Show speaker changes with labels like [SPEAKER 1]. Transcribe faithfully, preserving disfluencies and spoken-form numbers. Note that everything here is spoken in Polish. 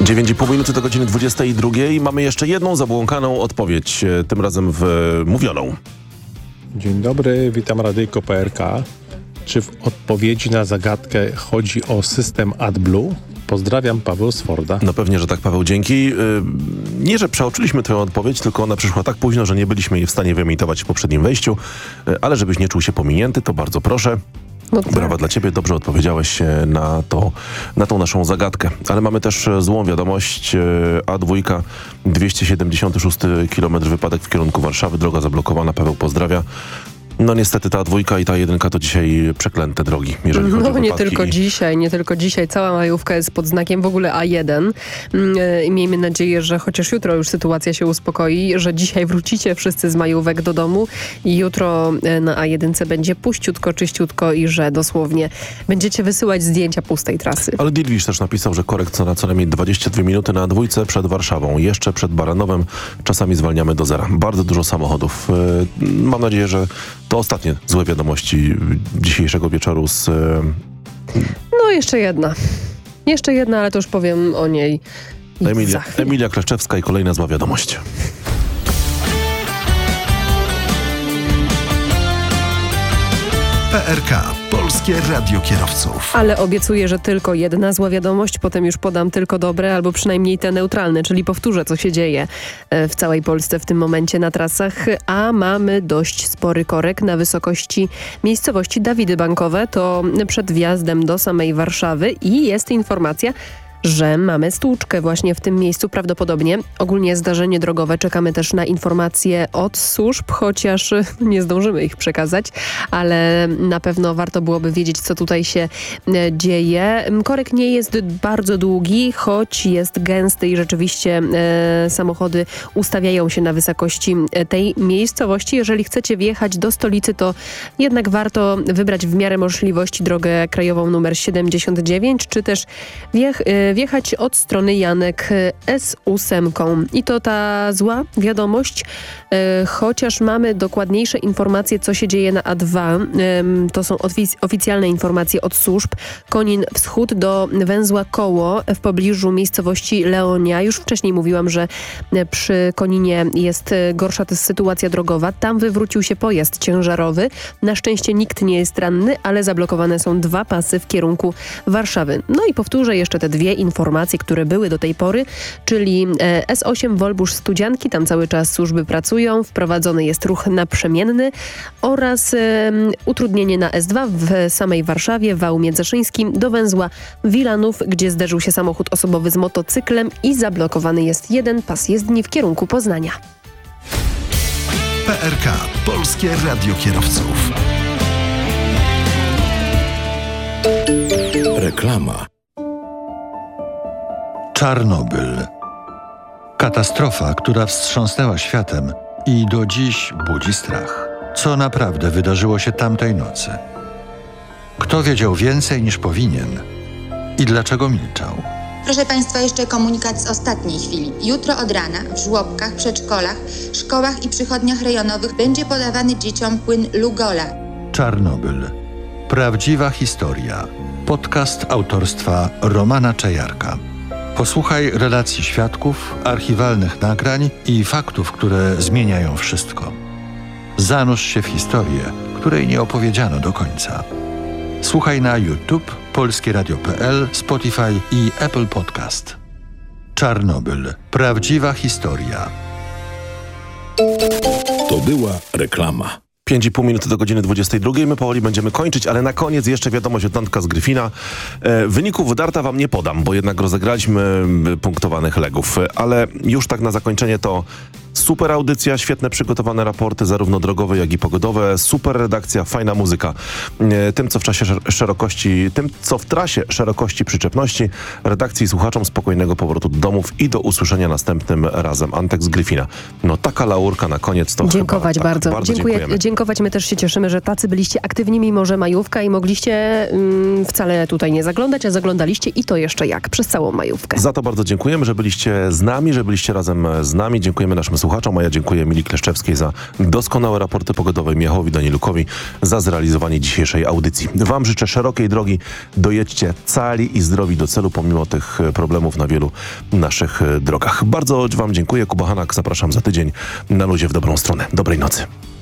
[SPEAKER 1] dziewięć i pół minuty do godziny dwudziestej drugiej. Mamy jeszcze jedną zabłąkaną odpowiedź, tym razem wmówioną.
[SPEAKER 2] Dzień dobry, witam Radyjko P R K. Czy w odpowiedzi na zagadkę chodzi o system AdBlue? Pozdrawiam, Paweł z Forda.
[SPEAKER 1] No pewnie, że tak, Paweł, dzięki. Nie, że przeoczyliśmy twoją odpowiedź, tylko ona przyszła tak późno, że nie byliśmy jej w stanie wyemitować w poprzednim wejściu, ale żebyś nie czuł się pominięty, to bardzo proszę. No tak. Brawa dla ciebie, dobrze odpowiedziałeś na, to, na tą naszą zagadkę. Ale mamy też złą wiadomość. A dwa, dwieście siedemdziesiąty szósty kilometr, wypadek w kierunku Warszawy, droga zablokowana. Paweł pozdrawia. No niestety ta dwójka i ta jedynka to dzisiaj przeklęte drogi, jeżeli chodzi
[SPEAKER 3] no,
[SPEAKER 1] o wypadki.
[SPEAKER 3] nie tylko
[SPEAKER 1] i...
[SPEAKER 3] dzisiaj, nie tylko dzisiaj. Cała majówka jest pod znakiem w ogóle A jeden. Yy, miejmy nadzieję, że chociaż jutro już sytuacja się uspokoi, że dzisiaj wrócicie wszyscy z majówek do domu i jutro na A jeden będzie puściutko, czyściutko i że dosłownie będziecie wysyłać zdjęcia pustej trasy. Ale
[SPEAKER 1] Dilwisz też napisał, że korekt na co najmniej dwadzieścia dwie minuty na dwójce przed Warszawą, jeszcze przed Baranowem. Czasami zwalniamy do zera. Bardzo dużo samochodów. Yy, mam nadzieję, że to ostatnie złe wiadomości dzisiejszego wieczoru z...
[SPEAKER 3] No jeszcze jedna. Jeszcze jedna, ale to już powiem o niej
[SPEAKER 1] Emilia, Emilia Kleszczewska i kolejna zła wiadomość.
[SPEAKER 4] P R K. Polskie Radio Kierowców.
[SPEAKER 3] Ale obiecuję, że tylko jedna zła wiadomość, potem już podam tylko dobre, albo przynajmniej te neutralne, czyli powtórzę, co się dzieje w całej Polsce w tym momencie na trasach, a mamy dość spory korek na wysokości miejscowości Dawidy Bankowe, to przed wjazdem do samej Warszawy i jest informacja, że mamy stłuczkę właśnie w tym miejscu prawdopodobnie. Ogólnie zdarzenie drogowe. Czekamy też na informacje od służb, chociaż nie zdążymy ich przekazać, ale na pewno warto byłoby wiedzieć, co tutaj się dzieje. Korek nie jest bardzo długi, choć jest gęsty i rzeczywiście e, samochody ustawiają się na wysokości tej miejscowości. Jeżeli chcecie wjechać do stolicy, to jednak warto wybrać w miarę możliwości drogę krajową numer siedemdziesiąt dziewięć, czy też wjech, e, wjechać od strony Janek S osiem. I to ta zła wiadomość, e, chociaż mamy dokładniejsze informacje, co się dzieje na A dwa. E, to są ofic- oficjalne informacje od służb. Konin wschód do węzła Koło w pobliżu miejscowości Leonia. Już wcześniej mówiłam, że przy Koninie jest gorsza ta sytuacja drogowa. Tam wywrócił się pojazd ciężarowy. Na szczęście nikt nie jest ranny, ale zablokowane są dwa pasy w kierunku Warszawy. No i powtórzę jeszcze te dwie informacje, które były do tej pory, czyli S osiem Wolbusz-Studzianki, tam cały czas służby pracują, wprowadzony jest ruch naprzemienny oraz e, utrudnienie na S dwa w samej Warszawie, wał międzyszyńskim do węzła Wilanów, gdzie zderzył się samochód osobowy z motocyklem i zablokowany jest jeden pas jezdni w kierunku Poznania.
[SPEAKER 4] P R K. Polskie Radio Kierowców.
[SPEAKER 5] Reklama.
[SPEAKER 6] Czarnobyl. Katastrofa, która wstrząsnęła światem i do dziś budzi strach. Co naprawdę wydarzyło się tamtej nocy? Kto wiedział więcej niż powinien? I dlaczego milczał?
[SPEAKER 7] Proszę Państwa, jeszcze komunikat z ostatniej chwili. Jutro od rana w żłobkach, przedszkolach, szkołach i przychodniach rejonowych będzie podawany dzieciom płyn Lugola.
[SPEAKER 6] Czarnobyl. Prawdziwa historia. Podcast autorstwa Romana Czajarka. Posłuchaj relacji świadków, archiwalnych nagrań i faktów, które zmieniają wszystko. Zanurz się w historię, której nie opowiedziano do końca. Słuchaj na YouTube, polskie radio kropka p l, Spotify i Apple Podcast. Czarnobyl. Prawdziwa historia.
[SPEAKER 5] To była reklama.
[SPEAKER 1] pięć i pół minuty do godziny dwudziestej drugiej. My powoli będziemy kończyć, ale na koniec jeszcze wiadomość od Antka z Gryfina. E, wyników darta wam nie podam, bo jednak rozegraliśmy punktowanych legów. Ale już tak na zakończenie to super audycja, świetne przygotowane raporty, zarówno drogowe, jak i pogodowe, super redakcja, fajna muzyka. E, tym, co w czasie szerokości, tym, co w trasie szerokości przyczepności, redakcji i słuchaczom spokojnego powrotu do domów i do usłyszenia następnym razem. Antek z Gryfina. No taka laurka na koniec to
[SPEAKER 3] Dziękować
[SPEAKER 1] chyba,
[SPEAKER 3] bardzo.
[SPEAKER 1] Tak, bardzo
[SPEAKER 3] Dziękuję.
[SPEAKER 1] dziękujemy.
[SPEAKER 3] Dziękować. My też się cieszymy, że tacy byliście aktywni mimo, że majówka i mogliście mm, wcale tutaj nie zaglądać, a zaglądaliście i to jeszcze jak, przez całą majówkę.
[SPEAKER 1] Za to bardzo dziękujemy, że byliście z nami, że byliście razem z nami. Dziękujemy naszym słuchaczom. słuchaczom, a ja dziękuję Emilii Kleszczewskiej za doskonałe raporty pogodowe, Miachowi Danielukowi za zrealizowanie dzisiejszej audycji. Wam życzę szerokiej drogi, dojedźcie cali i zdrowi do celu, pomimo tych problemów na wielu naszych drogach. Bardzo wam dziękuję. Kuba Hanak, zapraszam za tydzień na luzie w dobrą stronę. Dobrej nocy.